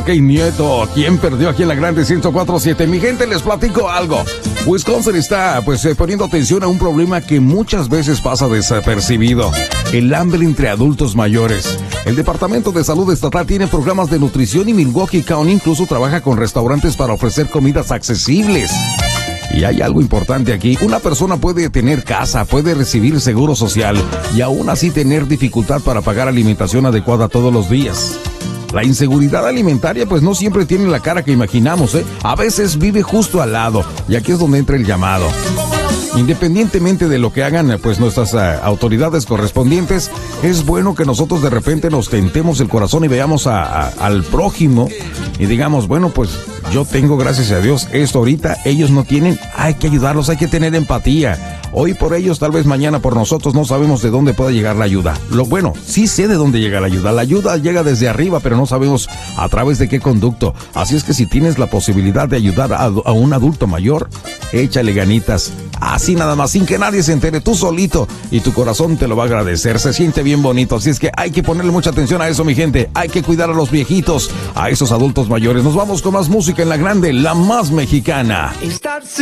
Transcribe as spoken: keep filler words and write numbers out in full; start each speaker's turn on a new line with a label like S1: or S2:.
S1: Kate Nieto. ¿Quién perdió aquí en la Grande ciento cuatro punto siete? Mi gente, les platico algo. Wisconsin está pues eh, poniendo atención a un problema que muchas veces pasa desapercibido: el hambre entre adultos mayores. El Departamento de Salud Estatal tiene programas de nutrición y Milwaukee County incluso trabaja con restaurantes para ofrecer comidas accesibles. Y hay algo importante aquí: una persona puede tener casa, puede recibir seguro social y aún así tener dificultad para pagar alimentación adecuada todos los días. La inseguridad alimentaria pues no siempre tiene la cara que imaginamos, ¿eh? A veces vive justo al lado, y aquí es donde entra el llamado. Independientemente de lo que hagan pues nuestras uh, autoridades correspondientes, es bueno que nosotros de repente nos tentemos el corazón y veamos a, a, al prójimo y digamos, bueno, pues yo tengo, gracias a Dios, esto ahorita, ellos no tienen, hay que ayudarlos, hay que tener empatía. Hoy por ellos, tal vez mañana por nosotros, no sabemos de dónde pueda llegar la ayuda. Lo bueno, sí sé de dónde llega la ayuda. La ayuda llega desde arriba, pero no sabemos a través de qué conducto. Así es que si tienes la posibilidad de ayudar a, a un adulto mayor, échale ganitas. Así nada más, sin que nadie se entere, tú solito, y tu corazón te lo va a agradecer. Se siente bien bonito. Así es que hay que ponerle mucha atención a eso, mi gente. Hay que cuidar a los viejitos, a esos adultos mayores. Nos vamos con más música en la Grande, la más mexicana.